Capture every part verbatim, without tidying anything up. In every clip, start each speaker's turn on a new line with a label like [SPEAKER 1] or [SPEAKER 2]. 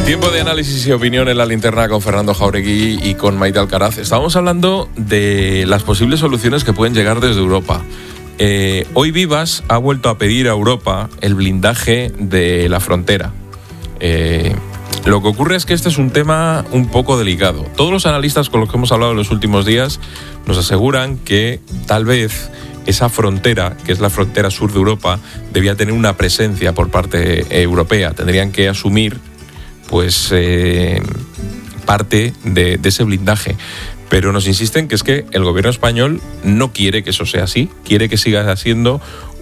[SPEAKER 1] Tiempo de análisis y opinión en la linterna con Fernando Jauregui y con Maite Alcaraz. Estábamos hablando de las posibles soluciones que pueden llegar desde Europa. Eh, hoy Vivas ha vuelto a pedir a Europa el blindaje de la frontera. Eh, lo que ocurre es que este es un tema un poco delicado. Todos los analistas con los que hemos hablado en los últimos días nos aseguran que tal vez esa frontera, que es la frontera sur de Europa, debía tener una presencia por parte europea. Tendrían que asumir pues eh, parte de, de ese blindaje. Pero nos insisten que es que el gobierno español no quiere que eso sea así, quiere que siga siendo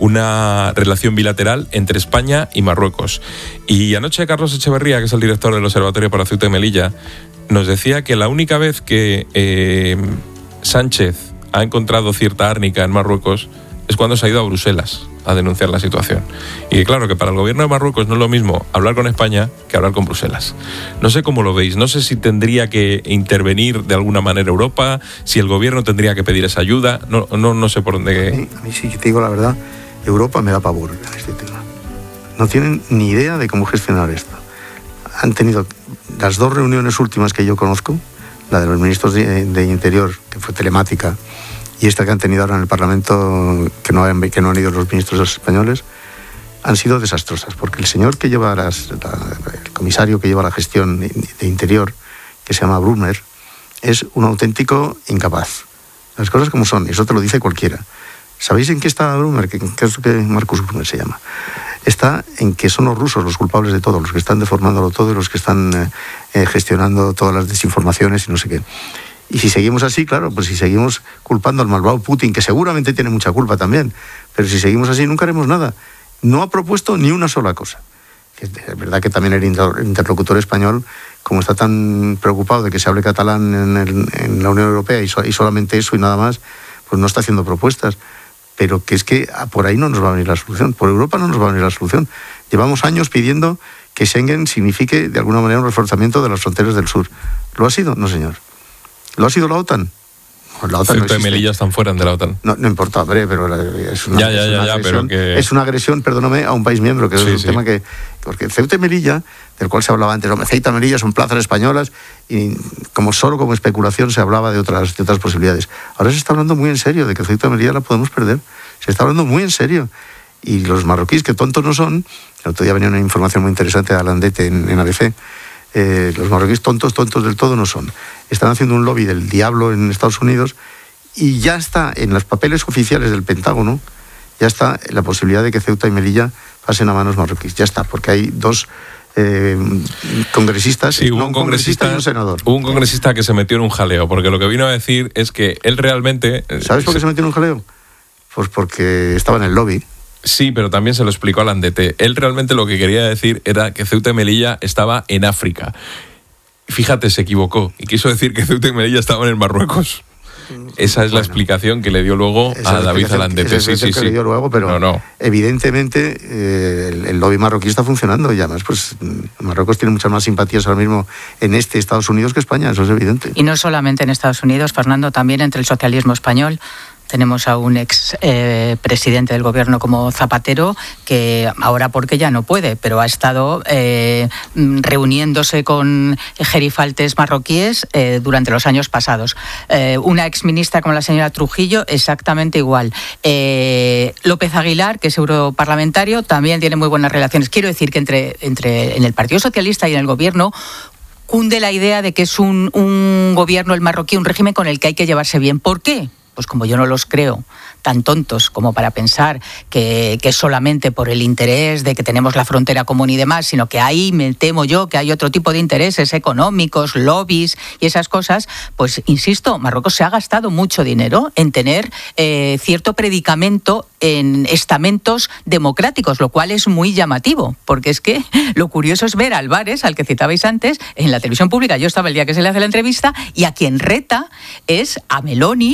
[SPEAKER 1] una relación bilateral entre España y Marruecos. Y anoche Carlos Echeverría, que es el director del Observatorio para Ceuta y Melilla, nos decía que la única vez que eh, Sánchez ha encontrado cierta árnica en Marruecos es cuando se ha ido a Bruselas a denunciar la situación. Y claro que para el gobierno de Marruecos no es lo mismo hablar con España que hablar con Bruselas. No sé cómo lo veis, no sé si tendría que intervenir de alguna manera Europa, si el gobierno tendría que pedir esa ayuda, no, no, no sé por dónde...
[SPEAKER 2] A mí, a mí sí que te digo la verdad, Europa me da pavor en este tema. No tienen ni idea de cómo gestionar esto. Han tenido las dos reuniones últimas que yo conozco, la de los ministros de, de Interior, que fue telemática, y esta que han tenido ahora en el Parlamento, que no han, que no han ido los ministros españoles, han sido desastrosas, porque el señor que lleva las, la, el comisario que lleva la gestión de Interior, que se llama Brunner, es un auténtico incapaz. Las cosas como son, eso te lo dice cualquiera. ¿Sabéis en qué está Brunner? ¿Qué, qué es lo que Marcus Brunner se llama? Está en que son los rusos los culpables de todo, los que están deformándolo todo y los que están eh, gestionando todas las desinformaciones y no sé qué. Y si seguimos así, claro, pues si seguimos culpando al malvado Putin, que seguramente tiene mucha culpa también, pero si seguimos así nunca haremos nada. No ha propuesto ni una sola cosa. Es verdad que también el interlocutor español, como está tan preocupado de que se hable catalán en, el, en la Unión Europea y, so, y solamente eso y nada más, pues no está haciendo propuestas. Pero que es que por ahí no nos va a venir la solución, por Europa no nos va a venir la solución. Llevamos años pidiendo que Schengen signifique de alguna manera un reforzamiento de las fronteras del sur. ¿Lo ha sido? No, señor. ¿Lo ha sido la OTAN? Pues la OTAN
[SPEAKER 1] Ceuta
[SPEAKER 2] no
[SPEAKER 1] y Melilla están fuera de la OTAN.
[SPEAKER 2] No, no importa, hombre, pero es una,
[SPEAKER 1] ya, ya,
[SPEAKER 2] es una
[SPEAKER 1] ya,
[SPEAKER 2] agresión,
[SPEAKER 1] pero que...
[SPEAKER 2] es una agresión, perdóname, a un país miembro, que sí, es un
[SPEAKER 1] sí.
[SPEAKER 2] tema que... Porque Ceuta y Melilla, del cual se hablaba antes, hombre, Ceuta y Melilla son plazas españolas, y como solo como especulación se hablaba de otras, de otras posibilidades. Ahora se está hablando muy en serio de que Ceuta y Melilla la podemos perder. Se está hablando muy en serio. Y los marroquíes, que tontos no son, el otro día venía una información muy interesante de Alandete en, en A B C, Eh, los marroquíes tontos, tontos del todo no son. Están haciendo un lobby del diablo en Estados Unidos y ya está en los papeles oficiales del Pentágono, ya está la posibilidad de que Ceuta y Melilla pasen a manos marroquíes. Ya está, porque hay dos eh, congresistas,
[SPEAKER 1] sí, hubo
[SPEAKER 2] no,
[SPEAKER 1] un,
[SPEAKER 2] un congresista, congresista y un senador.
[SPEAKER 1] Hubo un congresista que se metió en un jaleo, porque lo que vino a decir es que él realmente...
[SPEAKER 2] ¿Sabes por qué se metió en un jaleo? Pues porque estaba en el lobby.
[SPEAKER 1] Sí, pero también se lo explicó a Landete. Él realmente lo que quería decir era que Ceuta y Melilla estaba en África. Fíjate, se equivocó y quiso decir que Ceuta y Melilla estaban en Marruecos. Esa es bueno, la explicación que le dio luego a David Alandete.
[SPEAKER 2] Sí, sí, sí. Que le dio luego, pero no, no. evidentemente eh, el, el lobby marroquí está funcionando y además pues Marruecos tiene muchas más simpatías ahora mismo en este Estados Unidos que España, eso es evidente.
[SPEAKER 3] Y no solamente en Estados Unidos, Fernando, también entre el socialismo español. Tenemos a un ex eh, presidente del gobierno como Zapatero, que ahora porque ya no puede, pero ha estado eh, reuniéndose con gerifaltes marroquíes eh, durante los años pasados. Eh, una ex ministra como la señora Trujillo, exactamente igual. Eh, López Aguilar, que es europarlamentario, también tiene muy buenas relaciones. Quiero decir que entre, entre en el Partido Socialista y en el gobierno cunde la idea de que es un, un gobierno, el marroquí, un régimen con el que hay que llevarse bien. ¿Por qué? Pues como yo no los creo tan tontos como para pensar que, que es solamente por el interés de que tenemos la frontera común y demás, sino que ahí me temo yo que hay otro tipo de intereses económicos, lobbies y esas cosas, pues insisto, Marruecos se ha gastado mucho dinero en tener eh, cierto predicamento en estamentos democráticos, lo cual es muy llamativo, porque es que lo curioso es ver a Álvarez, al que citabais antes, en la televisión pública. Yo estaba el día que se le hace la entrevista y a quien reta es a Meloni, a una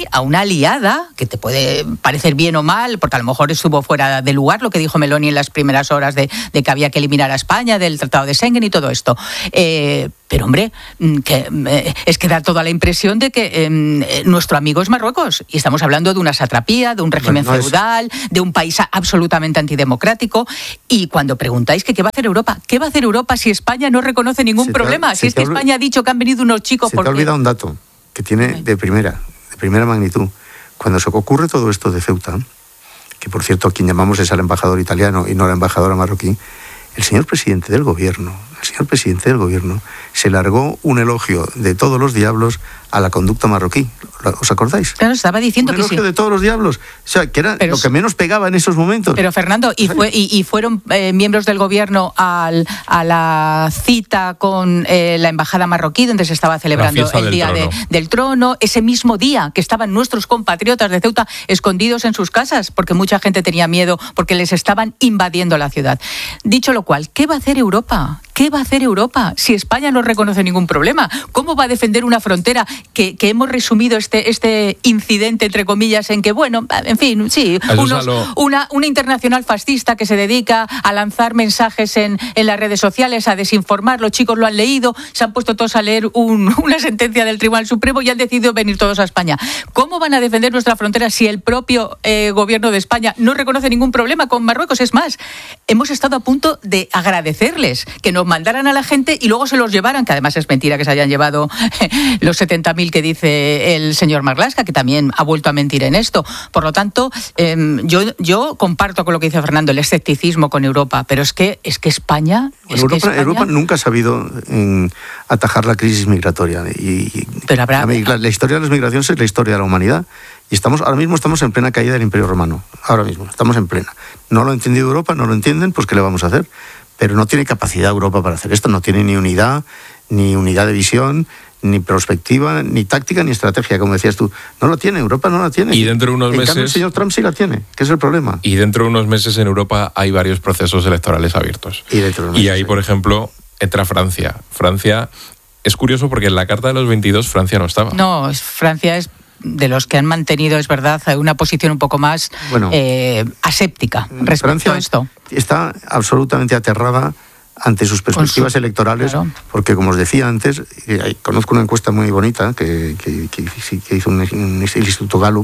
[SPEAKER 3] liada, que te puede parecer bien o mal, porque a lo mejor estuvo fuera de lugar lo que dijo Meloni en las primeras horas de, de que había que eliminar a España del Tratado de Schengen y todo esto. Eh, pero, hombre, que, eh, es que da toda la impresión de que eh, nuestro amigo es Marruecos. Y estamos hablando de una satrapía, de un régimen bueno, no feudal, es... de un país absolutamente antidemocrático. Y cuando preguntáis que qué va a hacer Europa, ¿qué va a hacer Europa si España no reconoce ningún se problema? Te, si es que olvid... España ha dicho que han venido unos chicos...
[SPEAKER 2] Se
[SPEAKER 3] porque...
[SPEAKER 2] te ha olvidado un dato que tiene de primera, de primera magnitud. Cuando se ocurre todo esto de Ceuta, que por cierto a quien llamamos es al embajador italiano y no a la embajadora marroquí, el señor presidente del gobierno, el señor presidente del gobierno se largó un elogio de todos los diablos a la conducta marroquí. ¿Os acordáis?
[SPEAKER 3] Claro, estaba diciendo
[SPEAKER 2] un
[SPEAKER 3] que sí.
[SPEAKER 2] Un elogio de todos los diablos. O sea, que era pero, lo que menos pegaba en esos momentos.
[SPEAKER 3] Pero, Fernando, ¿y, fue, y, y fueron eh, miembros del gobierno al, a la cita con eh, la embajada marroquí, donde se estaba celebrando el Día de, del Trono, ese mismo día que estaban nuestros compatriotas de Ceuta escondidos en sus casas, porque mucha gente tenía miedo, porque les estaban invadiendo la ciudad? Dicho lo cual, ¿qué va a hacer Europa? ¿Qué va a hacer Europa si España no reconoce ningún problema? ¿Cómo va a defender una frontera que, que hemos resumido este, este incidente, entre comillas, en que, bueno, en fin, sí, unos, lo... una, una internacional fascista que se dedica a lanzar mensajes en, en las redes sociales, a desinformar? Los chicos lo han leído, se han puesto todos a leer un, una sentencia del Tribunal Supremo y han decidido venir todos a España. ¿Cómo van a defender nuestra frontera si el propio eh, gobierno de España no reconoce ningún problema con Marruecos? Es más, hemos estado a punto de agradecerles que nos mandaran a la gente y luego se los llevaran, que además es mentira que se hayan llevado los setenta mil que dice el señor Marlaska, que también ha vuelto a mentir en esto. Por lo tanto, eh, yo, yo comparto con lo que dice Fernando, el escepticismo con Europa, pero es que, es que España... Es
[SPEAKER 2] Europa,
[SPEAKER 3] que España...
[SPEAKER 2] Europa nunca ha sabido eh, atajar la crisis migratoria. Y,
[SPEAKER 3] pero habrá...
[SPEAKER 2] la, la historia de las migraciones es la historia de la humanidad. Y estamos, ahora mismo estamos en plena caída del Imperio Romano. Ahora mismo, estamos en plena. No lo ha entendido Europa, no lo entienden, pues ¿qué le vamos a hacer? Pero no tiene capacidad Europa para hacer esto, no tiene ni unidad, ni unidad de visión, ni perspectiva, ni táctica, ni estrategia, como decías tú. No lo tiene, Europa no la tiene.
[SPEAKER 1] Y dentro de unos
[SPEAKER 2] en
[SPEAKER 1] meses...
[SPEAKER 2] cambio, el señor Trump sí la tiene, que es el problema.
[SPEAKER 1] Y dentro de unos meses en Europa hay varios procesos electorales abiertos.
[SPEAKER 2] Y, dentro de unos meses,
[SPEAKER 1] y ahí, por ejemplo, entra Francia. Francia, es curioso porque en la Carta de los veintidós Francia no estaba.
[SPEAKER 3] No, Francia es... de los que han mantenido, es verdad, una posición un poco más bueno, eh, aséptica respecto
[SPEAKER 2] Francia
[SPEAKER 3] a esto.
[SPEAKER 2] Está absolutamente aterrada ante sus perspectivas su, electorales, claro. Porque, como os decía antes, eh, conozco una encuesta muy bonita que, que, que, que hizo un, un, el Instituto Gallup,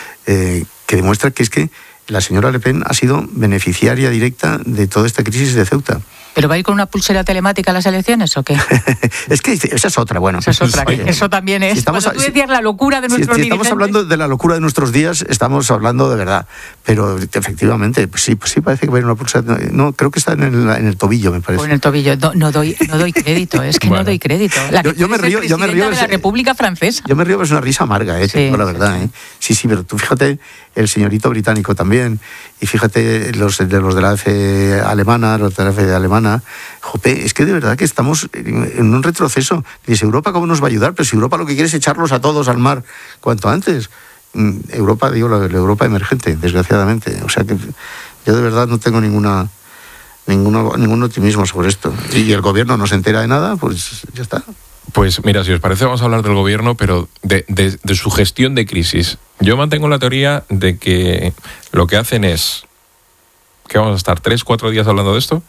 [SPEAKER 2] eh, que demuestra que es que la señora Le Pen ha sido beneficiaria directa de toda esta crisis de Ceuta.
[SPEAKER 3] ¿Pero va a ir con una pulsera telemática a las elecciones o qué?
[SPEAKER 2] Es que esa es otra, bueno.
[SPEAKER 3] Esa es otra, que eso también es. Si estamos, Cuando tú decías la locura de nuestros
[SPEAKER 2] si, si
[SPEAKER 3] dirigentes...
[SPEAKER 2] estamos hablando de la locura de nuestros días, estamos hablando de verdad. Pero efectivamente, pues sí, pues sí parece que va a ir una pulsera... No, creo que está en el, en el tobillo, me parece.
[SPEAKER 3] O en el tobillo. No, no, doy, no doy crédito, es que bueno. no doy crédito. La
[SPEAKER 2] yo, yo me río, yo me río
[SPEAKER 3] de la República Francesa.
[SPEAKER 2] Yo me río, pero es una risa amarga, eh, sí, la verdad. Sí, eh. sí, sí, pero tú fíjate, el señorito británico también, y fíjate los de los de la A F alemana, los de la A F alemana... Es que de verdad que estamos en un retroceso. Dice, ¿Europa cómo nos va a ayudar? Pero si Europa lo que quiere es echarlos a todos al mar cuanto antes. Europa, digo, la, la Europa emergente, desgraciadamente. O sea que yo de verdad no tengo ninguna, ninguna ningún optimismo sobre esto. Y el gobierno no se entera de nada, pues ya está.
[SPEAKER 1] Pues mira, si os parece vamos a hablar del gobierno, pero de, de, de su gestión de crisis. Yo mantengo la teoría de que lo que hacen es... ¿Qué vamos a estar? ¿Tres, cuatro días hablando de esto?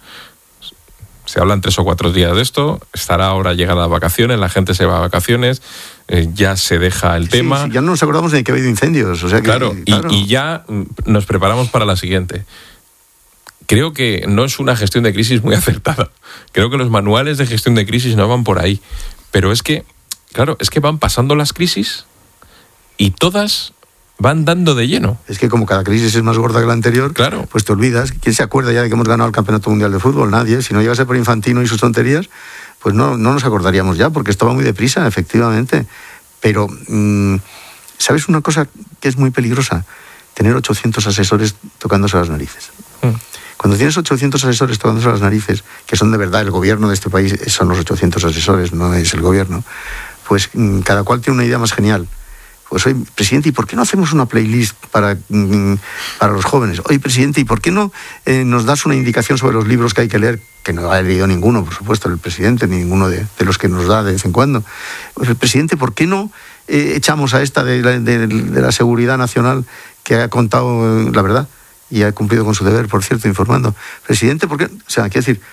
[SPEAKER 1] Se hablan tres o cuatro días de esto, estará ahora llegada las vacaciones, la gente se va a vacaciones, eh, ya se deja el
[SPEAKER 2] sí,
[SPEAKER 1] tema.
[SPEAKER 2] Sí, ya no nos acordamos de que ha habido incendios. O sea que,
[SPEAKER 1] claro,
[SPEAKER 2] claro.
[SPEAKER 1] Y, y ya nos preparamos para la siguiente. Creo que no es una gestión de crisis muy acertada. Creo que los manuales de gestión de crisis no van por ahí. Pero es que, claro, es que van pasando las crisis y todas... van dando de lleno.
[SPEAKER 2] Es que como cada crisis es más gorda que la anterior,
[SPEAKER 1] claro.
[SPEAKER 2] Pues te olvidas. ¿Quién se acuerda ya de que hemos ganado el Campeonato Mundial de Fútbol? Nadie. Si no llegase por Infantino y sus tonterías, pues no, no nos acordaríamos ya, porque esto va muy deprisa, efectivamente. Pero, mmm, ¿sabes una cosa que es muy peligrosa? Tener ochocientos asesores tocándose las narices. Mm. Cuando tienes ochocientos asesores tocándose las narices, que son de verdad el gobierno de este país, son los ochocientos asesores, no es el gobierno, pues mmm, cada cual tiene una idea más genial. Pues oye, presidente, ¿y por qué no hacemos una playlist para, para los jóvenes? Oye, presidente, ¿y por qué no eh, nos das una indicación sobre los libros que hay que leer? Que no ha leído ninguno, por supuesto, el presidente, ni ninguno de, de los que nos da de vez en cuando. Pues el presidente, ¿por qué no eh, echamos a esta de, de, de la seguridad nacional que ha contado eh, la verdad y ha cumplido con su deber, por cierto, informando? Presidente, ¿por qué? O sea, quiero decir,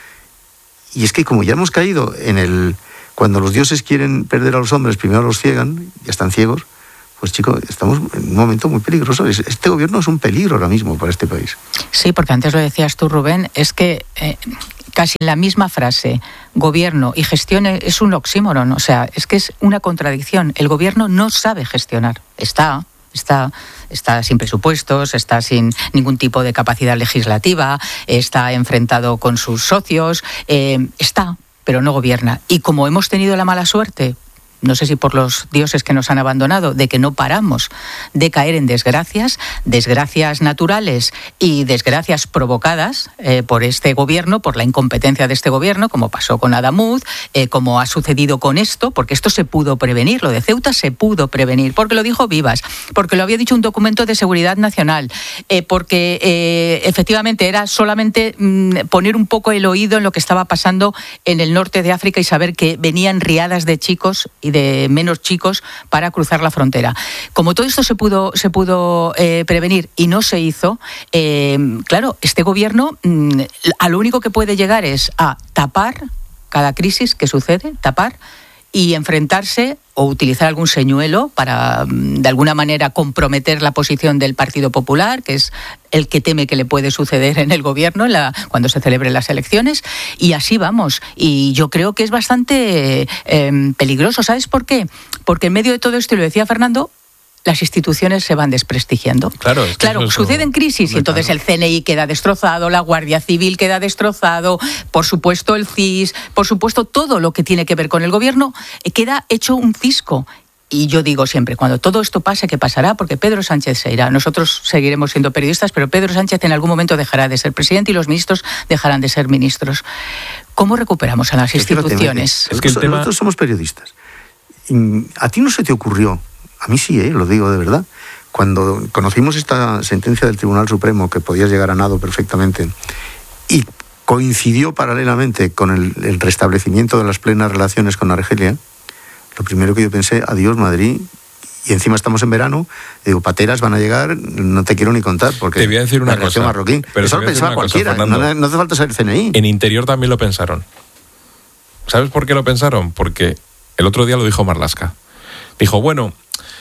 [SPEAKER 2] y es que como ya hemos caído en el... Cuando los dioses quieren perder a los hombres, primero los ciegan, ya están ciegos. Pues chicos, estamos en un momento muy peligroso. Este gobierno es un peligro ahora mismo para este país.
[SPEAKER 3] Sí, porque antes lo decías tú, Rubén, es que eh, casi la misma frase, gobierno y gestión, es un oxímoron. O sea, es que es una contradicción. El gobierno no sabe gestionar. Está... Está, está sin presupuestos, está sin ningún tipo de capacidad legislativa, está enfrentado con sus socios, eh, está, pero no gobierna. Y como hemos tenido la mala suerte, no sé si por los dioses que nos han abandonado, de que no paramos de caer en desgracias, desgracias naturales y desgracias provocadas eh, por este gobierno, por la incompetencia de este gobierno, como pasó con Adamuz, eh, como ha sucedido con esto, porque esto se pudo prevenir, lo de Ceuta se pudo prevenir, porque lo dijo Vivas, porque lo había dicho un documento de seguridad nacional, eh, porque eh, efectivamente era solamente mm, poner un poco el oído en lo que estaba pasando en el norte de África y saber que venían riadas de chicos y de menos chicos para cruzar la frontera. Como todo esto se pudo, se pudo eh, prevenir y no se hizo, eh, claro, este gobierno mm, a lo único que puede llegar es a tapar cada crisis que sucede, tapar y enfrentarse o utilizar algún señuelo para, de alguna manera, comprometer la posición del Partido Popular, que es el que teme que le puede suceder en el gobierno en la, cuando se celebren las elecciones, y así vamos. Y yo creo que es bastante eh, peligroso. ¿Sabes por qué? Porque en medio de todo esto, y lo decía Fernando, las instituciones se van desprestigiando.
[SPEAKER 1] Claro, es que
[SPEAKER 3] claro,
[SPEAKER 1] eso
[SPEAKER 3] suceden crisis y entonces
[SPEAKER 1] claro.
[SPEAKER 3] El C N I queda destrozado, la Guardia Civil queda destrozado, por supuesto el C I S, por supuesto todo lo que tiene que ver con el gobierno eh, queda hecho un cisco. Y yo digo siempre, cuando todo esto pase, ¿qué pasará? Porque Pedro Sánchez se irá. Nosotros seguiremos siendo periodistas, pero Pedro Sánchez en algún momento dejará de ser presidente y los ministros dejarán de ser ministros. ¿Cómo recuperamos a las instituciones?
[SPEAKER 2] Es que el tema... Nosotros somos periodistas. ¿A ti no se te ocurrió? A mí sí, ¿eh? Lo digo de verdad. Cuando conocimos esta sentencia del Tribunal Supremo, que podías llegar a nado perfectamente, y coincidió paralelamente con el, el restablecimiento de las plenas relaciones con Argelia, lo primero que yo pensé, adiós Madrid, y encima estamos en verano, digo, pateras van a llegar, no te quiero ni contar, porque
[SPEAKER 1] te voy a decir una
[SPEAKER 2] la relación
[SPEAKER 1] cosa,
[SPEAKER 2] marroquí,
[SPEAKER 1] pero
[SPEAKER 2] eso lo pensaba cualquiera, cosa, no, no hace falta ser C N I.
[SPEAKER 1] En Interior también lo pensaron. ¿Sabes por qué lo pensaron? Porque el otro día lo dijo Marlaska. Dijo, bueno,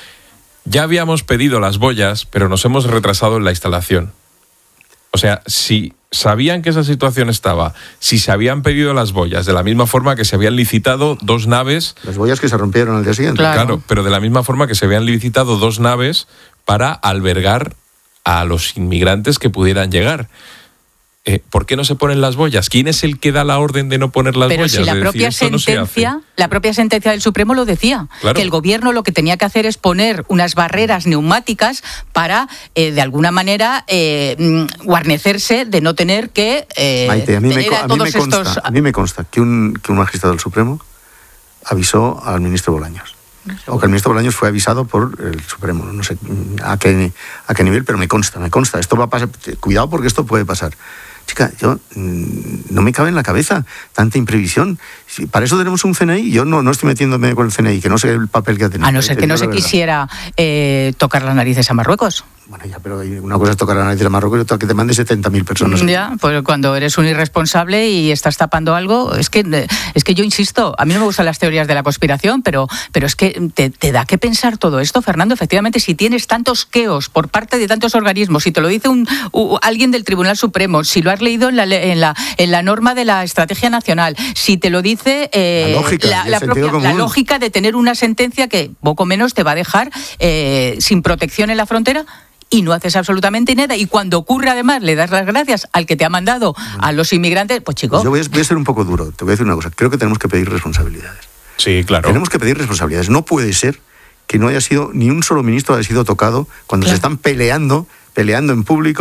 [SPEAKER 1] ya habíamos pedido las boyas, pero nos hemos retrasado en la instalación. O sea, si sabían que esa situación estaba, si se habían pedido las boyas, de la misma forma que se habían licitado dos naves...
[SPEAKER 2] Las boyas que se rompieron al día siguiente.
[SPEAKER 1] Claro, claro, pero de la misma forma que se habían licitado dos naves para albergar a los inmigrantes que pudieran llegar. Eh, ¿Por qué no se ponen las boyas? ¿Quién es el que da la orden de no poner las
[SPEAKER 3] Pero
[SPEAKER 1] boyas?
[SPEAKER 3] si la
[SPEAKER 1] de
[SPEAKER 3] propia
[SPEAKER 1] decir,
[SPEAKER 3] sentencia,
[SPEAKER 1] no
[SPEAKER 3] la propia sentencia del Supremo lo decía,
[SPEAKER 1] claro.
[SPEAKER 3] Que el gobierno lo que tenía que hacer es poner unas barreras neumáticas para, eh, de alguna manera, eh, guarnecerse de no tener que eh,
[SPEAKER 2] Maite, a mí, me,
[SPEAKER 3] a
[SPEAKER 2] a, mí
[SPEAKER 3] todos
[SPEAKER 2] me consta,
[SPEAKER 3] estos...
[SPEAKER 2] a mí me consta que un, que un magistrado del Supremo avisó al ministro Bolaños. O que el ministro Bolaños fue avisado por el Supremo, no sé a qué, a qué nivel, pero me consta, me consta. Esto va a pasar, cuidado porque esto puede pasar. Chica, yo mmm, no me cabe en la cabeza tanta imprevisión. Si para eso tenemos un C N I. Yo no, no estoy metiéndome con el C N I, que no sé el papel que ha tenido.
[SPEAKER 3] A no ser que no se quisiera eh, tocar las narices a Marruecos.
[SPEAKER 2] Bueno, ya, pero una cosa es tocar la nariz a Marruecos y otra que te mande setenta mil personas.
[SPEAKER 3] Ya, pues cuando eres un irresponsable y estás tapando algo, es que es que yo insisto, a mí no me gustan las teorías de la conspiración, pero, pero es que te, te da que pensar todo esto, Fernando. Efectivamente, si tienes tantos queos por parte de tantos organismos, si te lo dice un, un, alguien del Tribunal Supremo, si lo has leído en la, en la, en la norma de la Estrategia Nacional, si te lo dice eh,
[SPEAKER 2] la, lógica,
[SPEAKER 3] la, la, propia, la lógica de tener una sentencia que poco menos te va a dejar eh, sin protección en la frontera, y no haces absolutamente nada, y cuando ocurre además le das las gracias al que te ha mandado a los inmigrantes, pues chico...
[SPEAKER 2] Pues yo voy a, voy a ser un poco duro, te voy a decir una cosa, creo que tenemos que pedir responsabilidades.
[SPEAKER 1] Sí, claro.
[SPEAKER 2] Tenemos que pedir responsabilidades, no puede ser que no haya sido, ni un solo ministro haya sido tocado cuando claro. se están peleando, peleando en público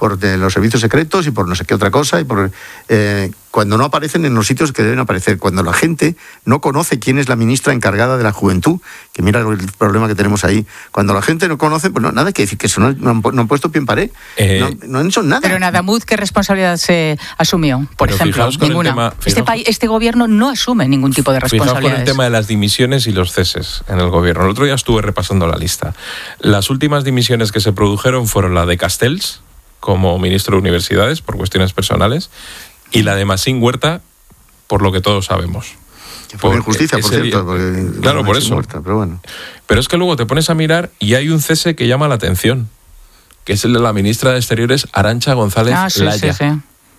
[SPEAKER 2] por de los servicios secretos y por no sé qué otra cosa, y por eh, cuando no aparecen en los sitios que deben aparecer, cuando la gente no conoce quién es la ministra encargada de la juventud, que mira el problema que tenemos ahí, cuando la gente no conoce, pues no, nada que decir, que eso no, no, han, no han puesto pie en pared, eh, no, no han hecho nada.
[SPEAKER 3] Pero en Adamuz, ¿qué responsabilidad se asumió? Por ejemplo, ninguna. Tema, este, país, este gobierno no asume ningún tipo de responsabilidades.
[SPEAKER 1] Fijaos con el tema de las dimisiones y los ceses en el gobierno. El otro día estuve repasando la lista. Las últimas dimisiones que se produjeron fueron la de Castells, como ministro de Universidades, por cuestiones personales, y la de Masín Huerta, por lo que todos sabemos.
[SPEAKER 2] Que fue injusticia, por cierto.
[SPEAKER 1] Día,
[SPEAKER 2] porque
[SPEAKER 1] claro, por eso.
[SPEAKER 2] Huerta, pero, bueno.
[SPEAKER 1] Pero es que luego te pones a mirar y hay un cese que llama la atención, que es el de la ministra de Exteriores, Arantxa González
[SPEAKER 3] ah, sí,
[SPEAKER 1] Laya.
[SPEAKER 3] Sí,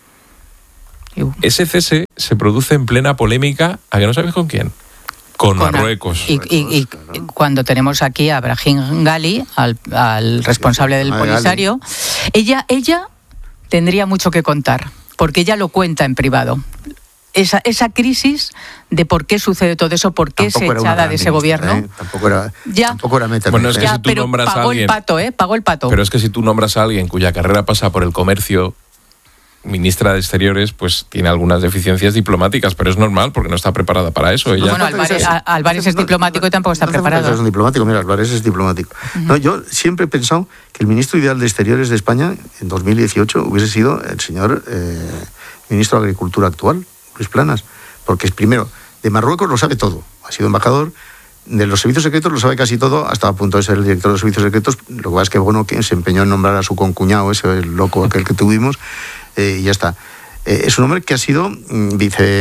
[SPEAKER 3] sí.
[SPEAKER 1] Ese cese se produce en plena polémica, ¿a que no sabes con quién? Con, con Marruecos.
[SPEAKER 3] Y, y, y claro. Cuando tenemos aquí a Brahim Ghali, al, al responsable del Polisario, ella, ella tendría mucho que contar, porque ella lo cuenta en privado. Esa, esa crisis de por qué sucede todo eso, por qué
[SPEAKER 2] tampoco
[SPEAKER 3] es echada de ese
[SPEAKER 2] ministra,
[SPEAKER 3] gobierno.
[SPEAKER 2] ¿eh? Tampoco era,
[SPEAKER 3] ya.
[SPEAKER 2] Tampoco era meta.
[SPEAKER 1] Bueno, es que
[SPEAKER 3] ya,
[SPEAKER 1] si tú
[SPEAKER 3] pero
[SPEAKER 1] nombras
[SPEAKER 3] pagó
[SPEAKER 1] a alguien,
[SPEAKER 3] el pato, ¿eh? Pagó el pato.
[SPEAKER 1] Pero es que si tú nombras a alguien cuya carrera pasa por el comercio, ministra de Exteriores, pues tiene algunas deficiencias diplomáticas, pero es normal porque no está preparada para eso. Ella...
[SPEAKER 3] Bueno, Álvarez, Álvarez es diplomático y tampoco está
[SPEAKER 2] no,
[SPEAKER 3] preparado.
[SPEAKER 2] No es un diplomático, mira, Álvarez es diplomático. Uh-huh. No, yo siempre he pensado que el ministro ideal de Exteriores de España en dos mil dieciocho hubiese sido el señor eh, ministro de Agricultura actual, Luis Planas, porque es primero, de Marruecos lo sabe todo, ha sido embajador, de los servicios secretos lo sabe casi todo, hasta a punto de ser el director de los servicios secretos. Lo que pasa es que, bueno, que se empeñó en nombrar a su concuñado, ese el loco aquel que tuvimos, eh, y ya está. Eh, es un hombre que ha sido mm,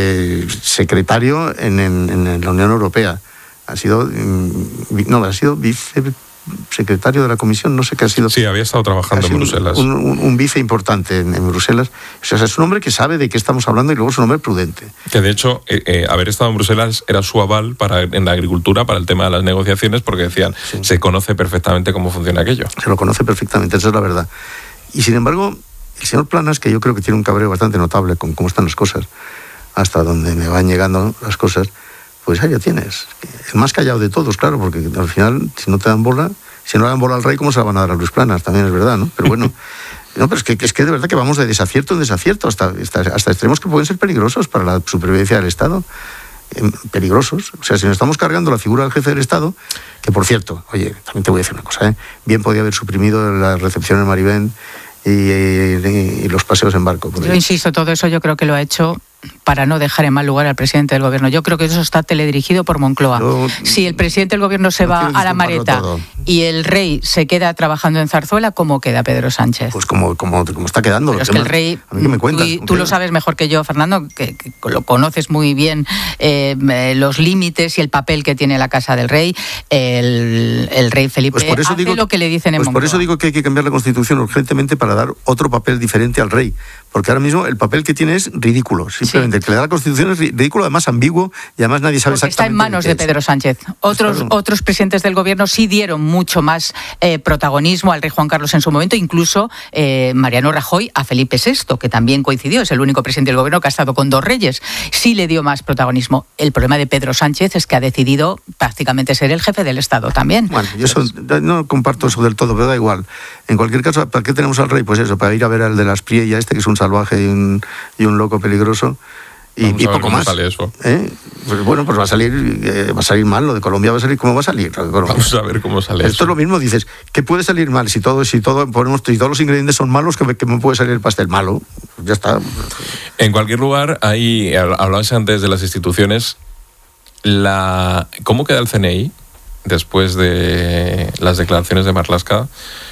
[SPEAKER 2] vicesecretario en, en, en la Unión Europea. Ha sido, mm, no, ha sido vicesecretario de la Comisión, no sé qué ha sido.
[SPEAKER 1] Sí, había estado trabajando en Bruselas.
[SPEAKER 2] Un, un, un vice importante en, en Bruselas. O sea, es un hombre que sabe de qué estamos hablando y luego es un hombre prudente.
[SPEAKER 1] Que de hecho, eh, eh, haber estado en Bruselas era su aval para, en la agricultura para el tema de las negociaciones, porque decían, sí. Se conoce perfectamente cómo funciona aquello.
[SPEAKER 2] Se lo conoce perfectamente, esa es la verdad. Y sin embargo, el señor Planas, que yo creo que tiene un cabreo bastante notable con cómo están las cosas, hasta donde me van llegando las cosas, pues ahí ya tienes. El más callado de todos, claro, porque al final, si no te dan bola, si no le dan bola al rey, ¿cómo se la van a dar a Luis Planas? También es verdad, ¿no? Pero bueno, no, pero es que, es que de verdad que vamos de desacierto en desacierto, hasta, hasta, hasta extremos que pueden ser peligrosos para la supervivencia del Estado. Eh, peligrosos. O sea, si nos estamos cargando la figura del jefe del Estado, que por cierto, oye, también te voy a decir una cosa, ¿eh? Bien podía haber suprimido la recepción en Maribén y, y, y los paseos en barco.
[SPEAKER 3] Yo insisto, todo eso yo creo que lo ha hecho para no dejar en mal lugar al presidente del gobierno. Yo creo que eso está teledirigido por Moncloa. Yo, si el presidente del gobierno se no va a la Mareta todo. Y el rey se queda trabajando en Zarzuela, ¿cómo queda Pedro Sánchez?
[SPEAKER 2] Pues como, como, como está quedando.
[SPEAKER 3] Pero es que el rey,
[SPEAKER 2] a mí que me cuentas,
[SPEAKER 3] tú, tú lo sabes mejor que yo, Fernando, que, que lo conoces muy bien, eh, los límites y el papel que tiene la Casa del Rey. El, el rey Felipe
[SPEAKER 2] pues por eso
[SPEAKER 3] hace
[SPEAKER 2] digo,
[SPEAKER 3] lo que le dicen en
[SPEAKER 2] pues
[SPEAKER 3] Moncloa.
[SPEAKER 2] Por eso digo que hay que cambiar la Constitución urgentemente para dar otro papel diferente al rey. Porque ahora mismo el papel que tiene es ridículo. Simplemente sí. El que le da la Constitución es ridículo, además ambiguo, y además nadie sabe
[SPEAKER 3] Porque
[SPEAKER 2] exactamente.
[SPEAKER 3] Está en manos de Pedro Sánchez. Otros, claro. otros presidentes del gobierno sí dieron mucho más eh, protagonismo al rey Juan Carlos en su momento, incluso eh, Mariano Rajoy a Felipe sexto, que también coincidió, es el único presidente del gobierno que ha estado con dos reyes. Sí le dio más protagonismo. El problema de Pedro Sánchez es que ha decidido prácticamente ser el jefe del Estado también.
[SPEAKER 2] Bueno, yo eso, no comparto eso del todo, pero da igual. En cualquier caso, ¿para qué tenemos al rey? Pues eso, para ir a ver al de las Priella, este que es un salvaje y un, y un loco peligroso. Y, y poco
[SPEAKER 1] cómo
[SPEAKER 2] más.
[SPEAKER 1] Sale eso.
[SPEAKER 2] ¿Eh? Pues bueno, pues va a salir, eh, va a salir mal. Lo de Colombia va a salir, ¿cómo va a salir?
[SPEAKER 1] Vamos a ver cómo sale
[SPEAKER 2] Esto
[SPEAKER 1] eso.
[SPEAKER 2] es lo mismo, dices, ¿qué puede salir mal? Si todo, si todo ponemos, si todos los ingredientes son malos, ¿que, que me puede salir el pastel malo? Ya está.
[SPEAKER 1] En cualquier lugar, ahí hablabas antes de las instituciones. La, ¿Cómo queda el C N I después de las declaraciones de Marlaska?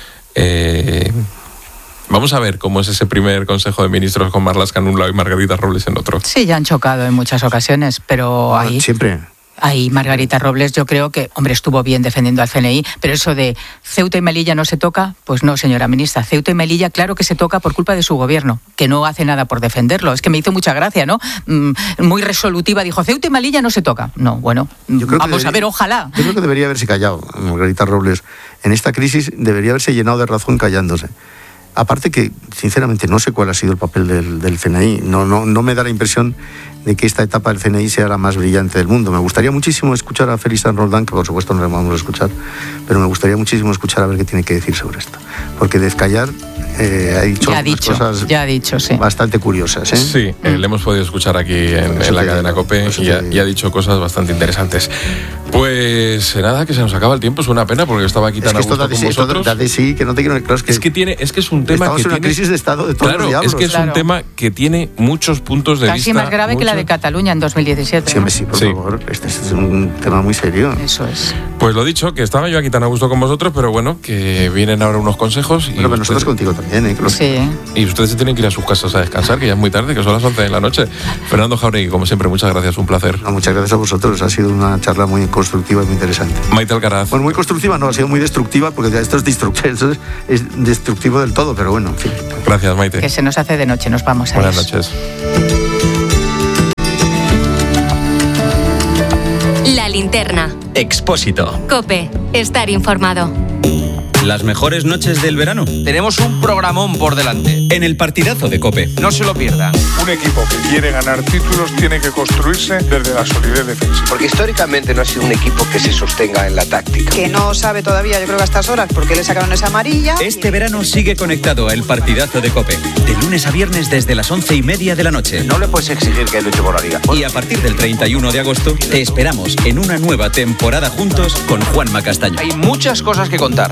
[SPEAKER 1] Eh, Vamos a ver cómo es ese primer Consejo de Ministros con Marlaska en un lado y Margarita Robles en otro.
[SPEAKER 3] Sí, ya han chocado en muchas ocasiones, pero
[SPEAKER 2] ah,
[SPEAKER 3] ahí...
[SPEAKER 2] Siempre.
[SPEAKER 3] Ahí Margarita Robles yo creo que, hombre, estuvo bien defendiendo al C N I, pero eso de Ceuta y Melilla no se toca, pues no, señora ministra. Ceuta y Melilla claro que se toca por culpa de su gobierno, que no hace nada por defenderlo. Es que me hizo mucha gracia, ¿no? Mm, muy resolutiva, dijo, Ceuta y Melilla no se toca. No, bueno, vamos debería, a ver, ojalá.
[SPEAKER 2] Yo creo que debería haberse callado Margarita Robles. En esta crisis debería haberse llenado de razón callándose. Aparte que, sinceramente, no sé cuál ha sido el papel del, del C N I. No, no, no me da la impresión de que esta etapa del C N I sea la más brillante del mundo. Me gustaría muchísimo escuchar a Félix San Roldán, que por supuesto no le vamos a escuchar, pero me gustaría muchísimo escuchar a ver qué tiene que decir sobre esto. Porque descallar eh, ha dicho,
[SPEAKER 3] ya ha dicho
[SPEAKER 2] cosas
[SPEAKER 3] ya ha dicho, sí.
[SPEAKER 2] bastante curiosas. ¿eh?
[SPEAKER 1] Sí, eh, le hemos podido escuchar aquí en, en la cadena COPE y ha, y ha dicho cosas bastante interesantes. Pues nada, que se nos acaba el tiempo, es una pena porque estaba aquí tan
[SPEAKER 2] es que
[SPEAKER 1] a gusto con
[SPEAKER 2] sí,
[SPEAKER 1] vosotros.
[SPEAKER 2] Esto de sí, que no te quiero... Claro, es, que
[SPEAKER 1] es que tiene, es que es un tema
[SPEAKER 2] estamos
[SPEAKER 1] que
[SPEAKER 2] en una
[SPEAKER 1] tiene,
[SPEAKER 2] crisis de estado de todos
[SPEAKER 1] claro,
[SPEAKER 2] los diablos.
[SPEAKER 1] es que es
[SPEAKER 3] claro.
[SPEAKER 1] un tema que tiene muchos puntos de
[SPEAKER 3] Casi
[SPEAKER 1] vista.
[SPEAKER 3] más grave
[SPEAKER 1] mucho...
[SPEAKER 3] que la de Cataluña en dos mil diecisiete.
[SPEAKER 2] Sí, hombre, sí, por
[SPEAKER 1] Sí.
[SPEAKER 2] favor, este es un tema muy serio.
[SPEAKER 3] Eso es.
[SPEAKER 1] Pues lo dicho, que estaba yo aquí tan a gusto con vosotros, pero bueno, que vienen ahora unos consejos y,
[SPEAKER 2] Bueno, pero nosotros
[SPEAKER 1] ustedes,
[SPEAKER 2] contigo también, ¿eh? Claro.
[SPEAKER 3] Sí.
[SPEAKER 1] y ustedes se tienen que ir a sus casas a descansar, que ya es muy tarde, que son las once de la noche. Fernando Jauregui, como siempre, muchas gracias, un placer.
[SPEAKER 2] No, muchas gracias a vosotros, ha sido una charla muy constructiva y muy interesante.
[SPEAKER 1] Maite Alcaraz.
[SPEAKER 2] Bueno, muy constructiva no, ha sido muy destructiva, porque esto es destructivo, esto es, es destructivo del todo, pero bueno, en fin.
[SPEAKER 1] Gracias, Maite.
[SPEAKER 3] Que se nos hace de noche, nos vamos a
[SPEAKER 1] Buenas
[SPEAKER 3] ir.
[SPEAKER 1] noches.
[SPEAKER 4] La linterna.
[SPEAKER 5] Expósito.
[SPEAKER 4] COPE. Estar informado.
[SPEAKER 5] Las mejores noches del verano.
[SPEAKER 6] Tenemos un programón por delante.
[SPEAKER 5] En el partidazo de COPE.
[SPEAKER 6] No se lo pierdan.
[SPEAKER 7] Un equipo que quiere ganar títulos tiene que construirse desde la solidez defensiva.
[SPEAKER 8] Porque históricamente no ha sido un equipo que se sostenga en la táctica.
[SPEAKER 9] Que no sabe todavía, yo creo que a estas horas, por qué le sacaron esa amarilla.
[SPEAKER 5] Este verano sigue conectado a el partidazo de COPE. De lunes a viernes desde las once y media de la noche.
[SPEAKER 8] No le puedes exigir que luche por la liga.
[SPEAKER 5] Y a partir del treinta y uno de agosto te esperamos en una nueva temporada juntos con Juanma Castaño.
[SPEAKER 6] Hay muchas cosas que contar.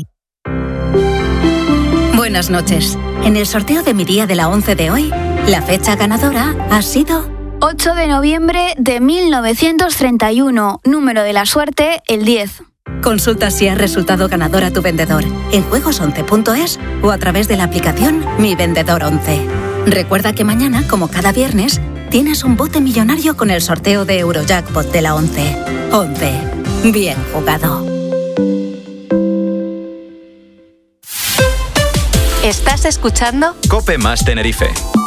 [SPEAKER 10] Buenas noches. En el sorteo de mi día de la once de hoy, la fecha ganadora ha sido
[SPEAKER 11] ocho de noviembre de mil novecientos treinta y uno. Número de la suerte, el diez.
[SPEAKER 10] Consulta si has resultado ganador a tu vendedor en juegos once punto es o a través de la aplicación Mi Vendedor once. Recuerda que mañana, como cada viernes, tienes un bote millonario con el sorteo de Eurojackpot de la once. once. Bien jugado.
[SPEAKER 4] ¿Estás escuchando?
[SPEAKER 5] COPE más Tenerife.